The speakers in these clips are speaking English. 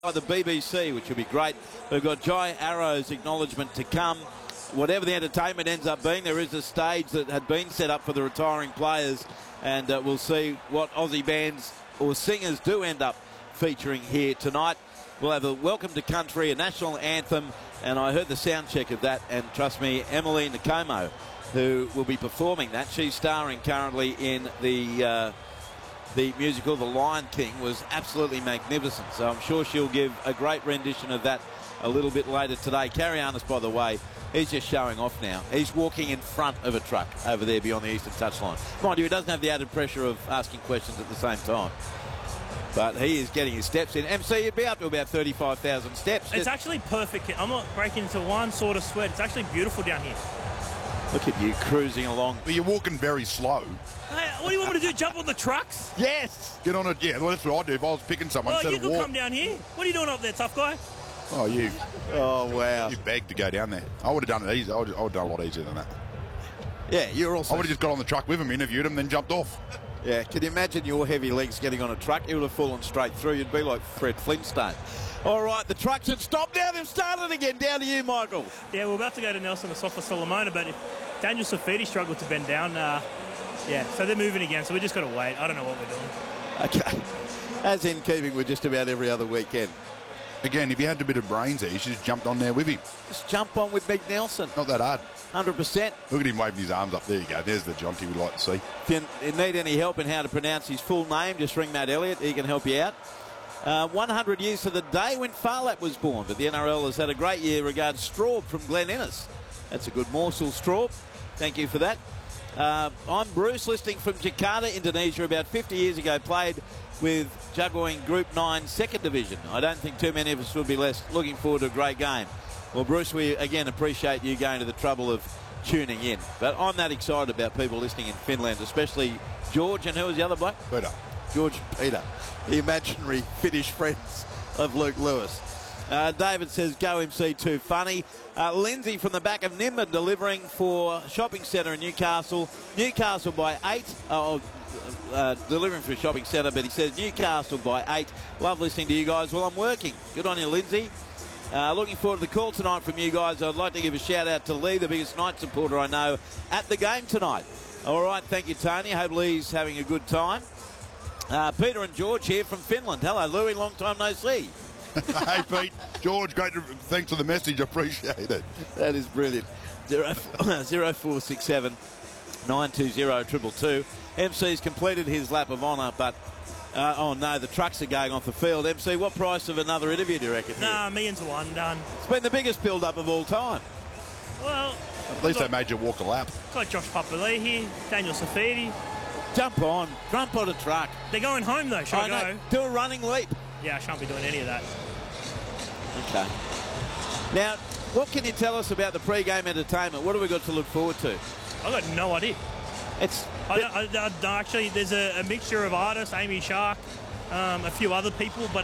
by the BBC, which will be great. We've got Jai Arrow's acknowledgement to come. Whatever the entertainment ends up being, there is a stage that had been set up for the retiring players, and we'll see what Aussie bands or singers do end up featuring here tonight. We'll have a Welcome to Country, a national anthem, and I heard the sound check of that, and trust me, Emily Nkomo, who will be performing that, she's starring currently in the musical The Lion King, was absolutely magnificent. So I'm sure she'll give a great rendition of that a little bit later today. Karianis, by the way, he's just showing off now. He's walking in front of a truck over there beyond the eastern touchline. Mind you, he doesn't have the added pressure of asking questions at the same time. But he is getting his steps in. MC, you'd be up to about 35,000 steps. It's actually perfect. I'm not breaking into one sort of sweat. It's actually beautiful down here. Look at you cruising along. But you're walking very slow. Hey, what do you want me to do? Jump on the trucks? Yes! Get on it. Yeah, well, that's what I'd do if I was picking someone Oh, instead you of could walk. come down here. What are you doing up there, tough guy? Oh, you. Oh, wow. You begged to go down there. I would have done it easy. I would have done a lot easier than that. Yeah, you're also... I would have just got on the truck with him, interviewed him, then jumped off. Yeah, can you imagine your heavy legs getting on a truck? It would have fallen straight through. You'd be like Fred Flintstone. All right, the trucks have stopped now. They've started again. Down to you, Michael. Yeah, we're about to go to Nelson Asafa Solomona, but if Daniel Safidi struggled to bend down. Yeah, so they're moving again, so we just got to wait. I don't know what we're doing. Okay. As in keeping with just about every other weekend. Again, if you had a bit of brains there, you should have jumped on there with him. Just jump on with Meg Nelson. Not that hard. 100%. Look at him waving his arms up. There you go. There's the Jonty we'd like to see. If you need any help in how to pronounce his full name, just ring Matt Elliott. He can help you out. 100 years to the day when Farlap was born, but the NRL has had a great year regarding Straub from Glen Innes. That's a good morsel, Straub. Thank you for that. I'm Bruce, listening from Jakarta, Indonesia. About 50 years ago, played with Jagoing Group 9 Second Division. I don't think too many of us would be less looking forward to a great game. Well, Bruce, we again appreciate you going to the trouble of tuning in. But I'm that excited about people listening in Finland, especially George, and who was the other bloke? Peter. George Peter, the imaginary Finnish friends of Luke Lewis. David says, go MC2 funny. Lindsay from the back of Nimbin delivering for shopping centre in Newcastle. Newcastle by 8. Delivering for a shopping centre, but he says Newcastle by 8. Love listening to you guys while I'm working. Good on you, Lindsay. Looking forward to the call tonight from you guys. I'd like to give a shout out to Lee, the biggest Knight supporter I know, at the game tonight. All right, thank you, Tony. Hope Lee's having a good time. Peter and George here from Finland. Hello, Louie. Long time no see. Hey, Pete. George, thanks for the message. I appreciate it. That is brilliant. 0467 920 222. MC's completed his lap of honour, but oh no, the trucks are going off the field. MC, what price of another interview do you reckon? Nah, $1 million to 1 done. It's been the biggest build-up of all time. Well, At least they made you walk a lap. got Josh Papali'i here, Daniel Safidi. Jump on a truck. They're going home though. Should I go? Do a running leap. Yeah, I shan't be doing any of that. Okay. Now, what can you tell us about the pre-game entertainment? What have we got to look forward to? I've got no idea. It's Actually, there's a mixture of artists, Amy Shark, a few other people, but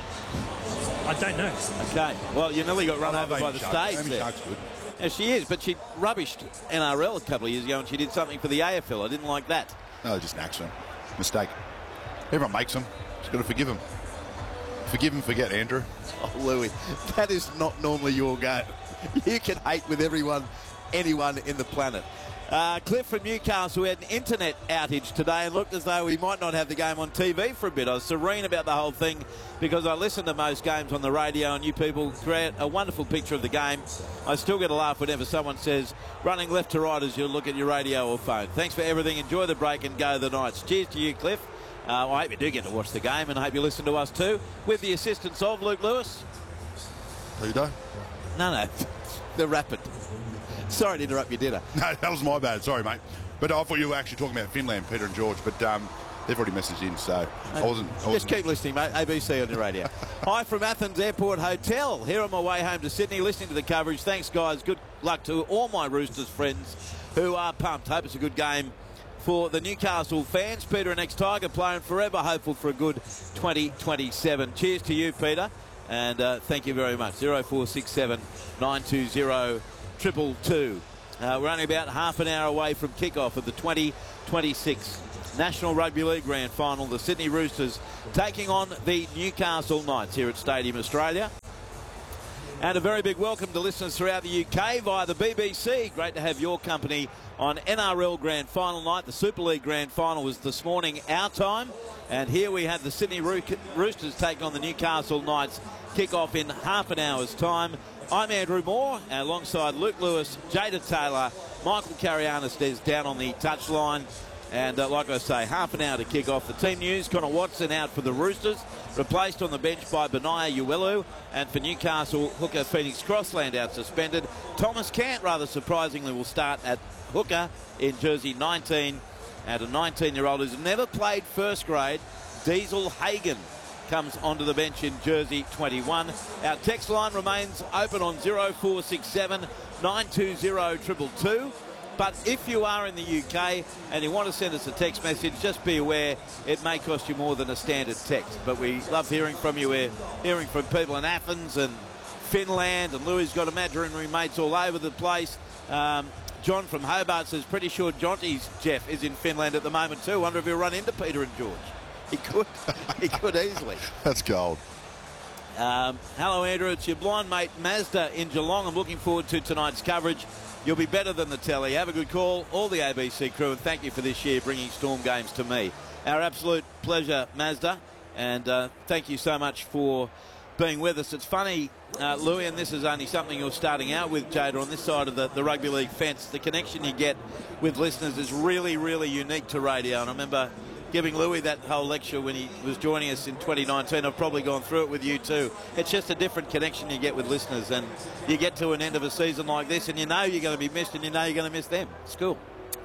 I don't know. okay. Well, you nearly got run I love over by Amy the Shark. stage Amy there. Shark's good. Yeah, she is, but she rubbished NRL a couple of years ago, and she did something for the AFL. I didn't like that. No, just an accident. Mistake. Everyone makes them. Just got to forgive them. Forgive and forget, Andrew. Oh, Louis, that is not normally your go. You can hate with anyone in the planet. Cliff from Newcastle had an internet outage today and looked as though we might not have the game on TV for a bit. I was serene about the whole thing because I listen to most games on the radio and you people create a wonderful picture of the game. I still get a laugh whenever someone says running left to right as you look at your radio or phone. Thanks for everything. Enjoy the break and go the Knights. Cheers to you, Cliff. I hope you do get to watch the game and I hope you listen to us too with the assistance of Luke Lewis. Peter? No, the Rapid. Sorry to interrupt your dinner. No, that was my bad. Sorry, mate. But I thought you were actually talking about Finland, Peter and George, but they've already messaged in, so I wasn't. Just keep listening, mate. ABC on your radio. Hi from Athens Airport Hotel. Here on my way home to Sydney, listening to the coverage. Thanks, guys. Good luck to all my Roosters friends who are pumped. Hope it's a good game for the Newcastle fans. Peter and ex-Tiger playing forever, hopeful for a good 2027. Cheers to you, Peter, and thank you very much. 0467 920 222. We're only about half an hour away from kickoff of the 2026 National Rugby League Grand Final. The Sydney Roosters taking on the Newcastle Knights here at Stadium Australia. And a very big welcome to listeners throughout the UK via the BBC. Great to have your company on NRL Grand Final night. The Super League Grand Final was this morning our time. And here we have the Sydney Roosters take on the Newcastle Knights. Kick off in half an hour's time. I'm Andrew Moore, alongside Luke Lewis, Jada Taylor, Michael Carianis is down on the touchline. And like I say, half an hour to kick off. The team news: Connor Watson out for the Roosters, replaced on the bench by Benaya Uelu. And for Newcastle, hooker Phoenix Crossland out suspended. Thomas Cant, rather surprisingly, will start at hooker in jersey 19. And a 19-year-old who's never played first grade, Diesel Hagen, comes onto the bench in jersey 21. Our text line remains open on 0467 920 222. But if you are in the UK and you want to send us a text message, just be aware it may cost you more than a standard text. But we love hearing from you. We're hearing from people in Athens and Finland, and Louis got imaginary mates all over the place. John from Hobart says, pretty sure Jonty's Jeff is in Finland at the moment too. Wonder if he'll run into Peter and George. He could. He could easily. That's gold. Hello, Andrew. It's your blind mate Mazda in Geelong. I'm looking forward to tonight's coverage. You'll be better than the telly. Have a good call, all the ABC crew, and thank you for this year bringing Storm games to me. Our absolute pleasure, Mazda, and thank you so much for being with us. It's funny, Louis, and this is only something you're starting out with, Jada, on this side of the rugby league fence. The connection you get with listeners is really, really unique to radio, and I remember giving Louis that whole lecture when he was joining us in 2019. I've probably gone through it with you too. It's just a different connection you get with listeners, and you get to an end of a season like this and you know you're going to be missed and you know you're going to miss them. It's cool.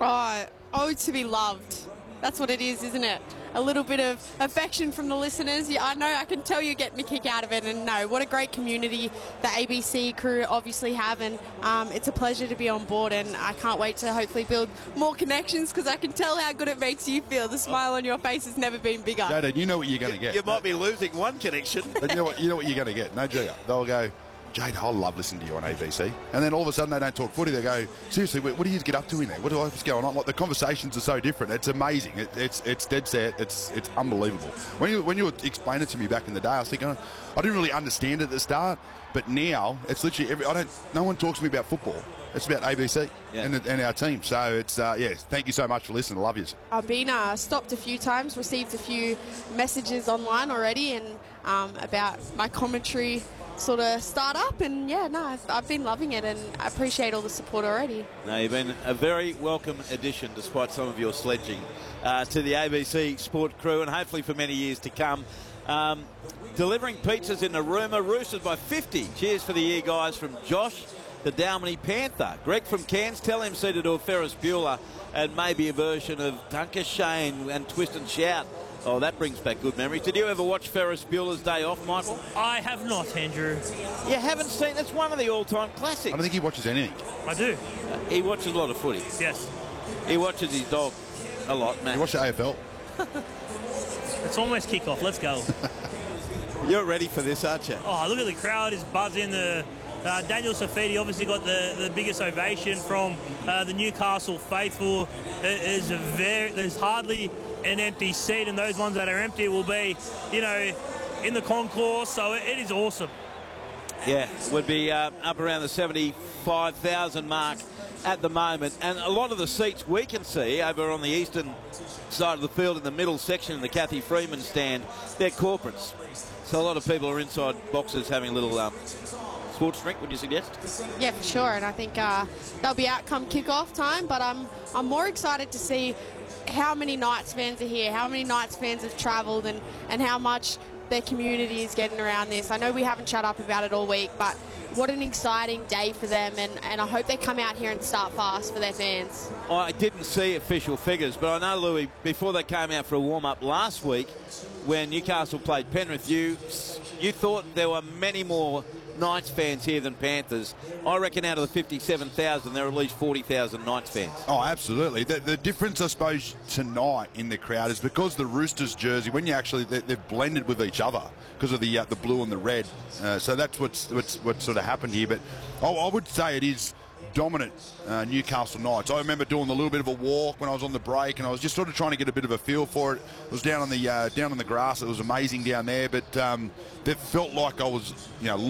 Oh, to be loved. That's what it is, isn't it? A little bit of affection from the listeners. Yeah, I know, I can tell you're getting a kick out of it. And no, what a great community the ABC crew obviously have. And it's a pleasure to be on board. And I can't wait to hopefully build more connections, because I can tell how good it makes you feel. The smile on your face has never been bigger. Jada, you know what you're going to get. You might be losing one connection. But you know what you're going to get. No, Jada. They'll go, Jade, I love listening to you on ABC. And then all of a sudden they don't talk footy. They go, seriously, what do you get up to in there? What's going on? Like, the conversations are so different. It's amazing. It's dead set. It's unbelievable. When you were explaining it to me back in the day, I was thinking, I didn't really understand it at the start. But now it's literally no one talks to me about football. It's about ABC and our team. So it's, thank you so much for listening. I love you. I've been stopped a few times, received a few messages online already, and about my commentary sort of start up, and I've been loving it, and I appreciate all the support already. No, you've been a very welcome addition, despite some of your sledging, to the ABC Sport crew, and hopefully for many years to come. Delivering pizzas in the Rumour, Roosters by 50. Cheers for the year, guys, from Josh, the Dalmany Panther. Greg from Cairns, tell MC to do a Ferris Bueller and maybe a version of Dunker Shane and Twist and Shout. Oh, that brings back good memories. Did you ever watch Ferris Bueller's Day Off, Michael? I have not, Andrew. You haven't seen? That's one of the all-time classics. I don't think he watches anything. I do. He watches a lot of footy. Yes. He watches his dog a lot, man. You watch the AFL? It's almost kick-off. Let's go. You're ready for this, aren't you? Oh, look at the crowd is buzzing. Daniel Saifiti obviously got the biggest ovation from the Newcastle faithful. There's hardly an empty seat, and those ones that are empty will be, in the concourse. So it is awesome. Yeah, would be up around the 75,000 mark at the moment. And a lot of the seats we can see over on the eastern side of the field in the middle section in the Kathy Freeman stand, they're corporates. So a lot of people are inside boxes having a little sports drink, would you suggest? Yeah, for sure. And I think they'll be out come kick-off time. But I'm more excited to see how many Knights fans are here, how many Knights fans have travelled, and how much their community is getting around this. I know we haven't shut up about it all week, but what an exciting day for them, and I hope they come out here and start fast for their fans. I didn't see official figures, but I know, Louis, before they came out for a warm-up last week, when Newcastle played Penrith, you thought there were many more Knights fans here than Panthers. I reckon out of the 57,000, there are at least 40,000 Knights fans. Oh, absolutely. The difference, I suppose, tonight in the crowd is because the Roosters jersey, when you actually, they've blended with each other because of the blue and the red. So that's what's sort of happened here. But I would say it is dominant Newcastle Knights. I remember doing a little bit of a walk when I was on the break, and I was just sort of trying to get a bit of a feel for it. It was down on the grass. It was amazing down there, but it felt like I was,